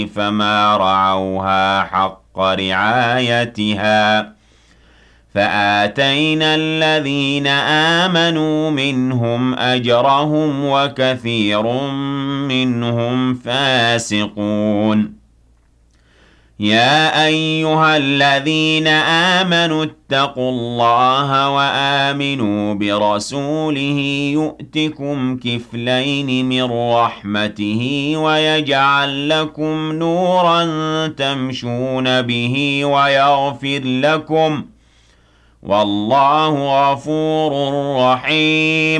فما رعوها حق رعايتها فآتينا الذين آمنوا منهم أجرهم وكثير منهم فاسقون يا أيها الذين آمنوا اتقوا الله وآمنوا برسوله يؤتكم كفلين من رحمته ويجعل لكم نورا تمشون به ويغفر لكم والله غفور رحيم